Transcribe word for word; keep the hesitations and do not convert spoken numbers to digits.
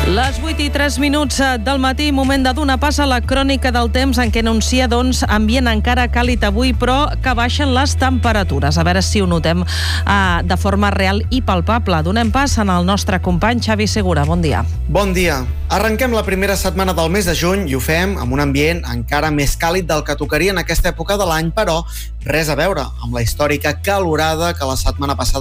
Les vuit i tres minuts del matí, moment de donar pas a la crònica del temps en què anuncia, doncs, ambient encara càlid avui, però que baixen les temperatures. A veure si ho notem eh, de forma real i palpable. Donem pas en el nostre company Xavi Segura. Bon dia. Bon dia. Arrenquem la primera setmana del mes de juny i ho fem amb un ambient encara més càlid del que tocaria en aquesta època de l'any, però res a veure amb la històrica calorada que la setmana passada